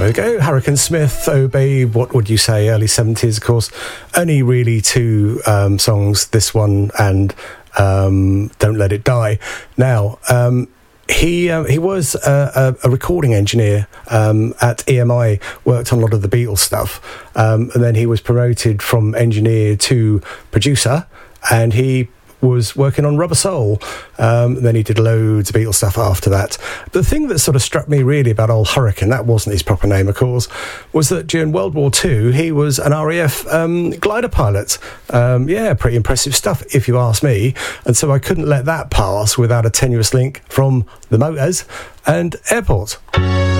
there we go. Hurricane Smith, Oh Babe, What Would You Say, early 70s, of course. Only really two songs, this one and Don't Let It Die. Now, he was a recording engineer at EMI, worked on a lot of the Beatles stuff, and then he was promoted from engineer to producer, and he was working on Rubber Soul. Then he did loads of Beatles stuff after that. The thing that sort of struck me really about old Hurricane, that wasn't his proper name, of course, was that during World War II, he was an RAF glider pilot. Yeah, pretty impressive stuff, if you ask me. And so I couldn't let that pass without a tenuous link from the Motors and Airport.